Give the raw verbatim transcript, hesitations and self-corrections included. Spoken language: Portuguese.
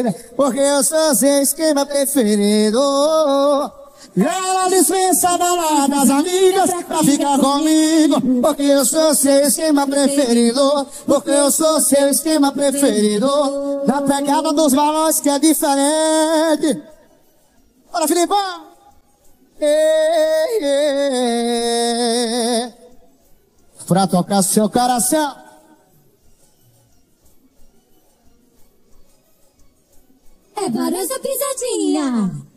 Porque eu sou seu esquema preferido. Ela dispensa a balada das amigas pra ficar comigo. Porque eu sou seu esquema preferido. Porque eu sou seu esquema preferido. Da pegada dos balões que é diferente. Bora, Filipão! Ei, ei, ei. Pra tocar seu coração. É Barões da Pisadinha.